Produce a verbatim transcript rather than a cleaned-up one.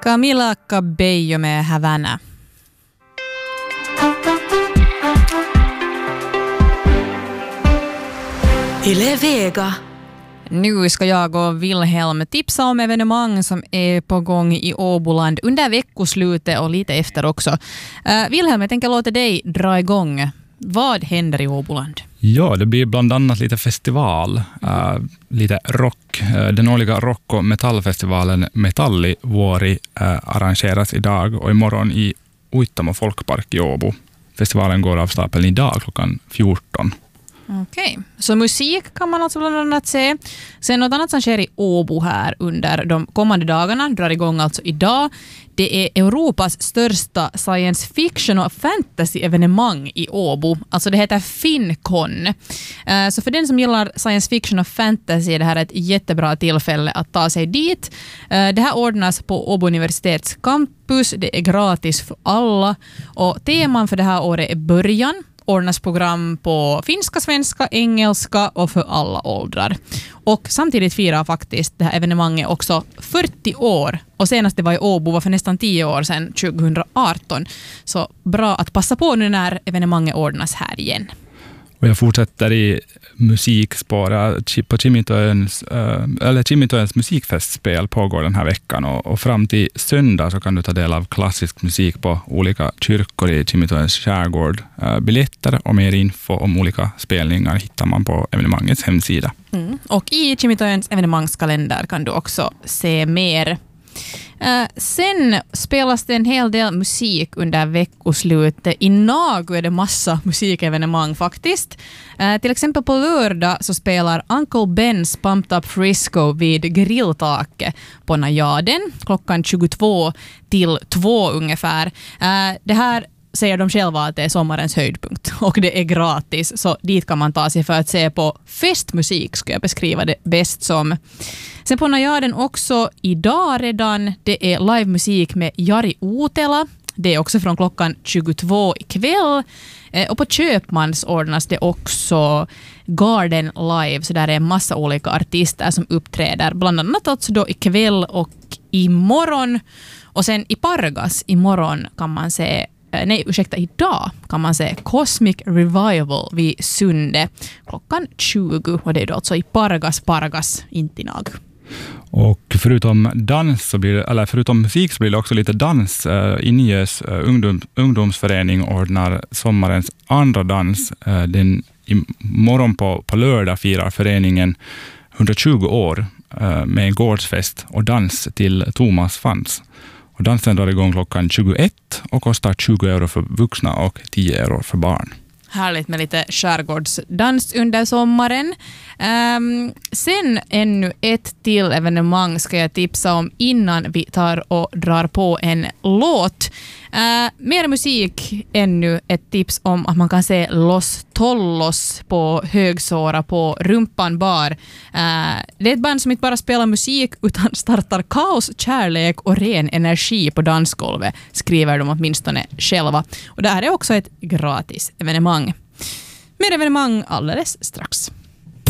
Camila Cabello med Havana. Yle Vega. Nu ska jag och Wilhelm tipsa om evenemang som är på gång i Åboland under veckoslutet och lite efter också. Uh, Wilhelm, jag tänker låta dig dra igång. Vad händer i Åboland? Ja, det blir bland annat lite festival, uh, lite rock. Uh, den årliga rock- och metallfestivalen Metalli Vuori uh, arrangeras idag och imorgon i Uittamo folkpark i Åbo. Festivalen går av stapeln idag klockan fjorton. Okej, okay. Så musik kan man alltså bland annat se. Sen något annat som sker i Åbo här under de kommande dagarna drar igång alltså idag. Det är Europas största science fiction och fantasy-evenemang i Åbo. Alltså det heter FinCon. Så för den som gillar science fiction och fantasy är det här ett jättebra tillfälle att ta sig dit. Det här ordnas på Åbo universitets campus. Det är gratis för alla. Och teman för det här året är början. Ordnas program på finska, svenska, engelska och för alla åldrar. Och samtidigt firar faktiskt det här evenemanget också fyrtio år. Och senast det var i Åbo var för nästan tio år sedan, tjugoarton. Så bra att passa på nu när evenemanget ordnas här igen. Och jag fortsätter i musikspår. På Kimitoöns, eller Kimitoöns musikfestspel pågår den här veckan och, och fram till söndag så kan du ta del av klassisk musik på olika kyrkor i Kimitoöns skärgård. Biljetter och mer info om olika spelningar hittar man på evenemangets hemsida. Mm. Och i Kimitoöns evenemangskalender kan du också se mer. Uh, sen spelas det en hel del musik under veckoslutet. I Nagu är det massa musikevenemang faktiskt. Uh, till exempel på lördag så spelar Uncle Ben's Pumped Up Frisco vid grilltaket på Najaden klockan tjugotvå till två ungefär. Uh, det här säger de själva att det är sommarens höjdpunkt och det är gratis, så dit kan man ta sig för att se på festmusik, ska jag beskriva det bäst som. Sen på Najaden också idag redan, det är livemusik med Jari Uutela. Det är också från klockan tjugotvå ikväll. Och på Köpmans ordnas det också Garden Live, så där är en massa olika artister som uppträder, bland annat alltså då ikväll och imorgon. Och sen i Pargas imorgon kan man se Nej, ursäkta, idag kan man se Cosmic Revival vid Sunde klockan tjugo. Och det är då alltså i Pargas, Pargas, inte i Nag. Och förutom dans så blir det, eller förutom musik så blir det också lite dans. Uh, Inges uh, ungdom, ungdomsförening ordnar sommarens andra dans. Uh, den imorgon på, på lördag firar föreningen hundratjugo år uh, med en gårdsfest och dans till Thomas Fans. Och dansen drar igång klockan tjugoett och kostar tjugo euro för vuxna och tio euro för barn. Härligt med lite skärgårdsdans under sommaren. Um, sen ännu ett till evenemang ska jag tipsa om innan vi tar och drar på en låt. Uh, mer musik, ännu ett tips om att man kan se Los Tollos på Högsåra på Rumpan bar. Uh, det är ett band som inte bara spelar musik utan startar kaos, kärlek och ren energi på dansgolvet, skriver de åtminstone själva. Och det här är också ett gratis evenemang. Mer evenemang alldeles strax.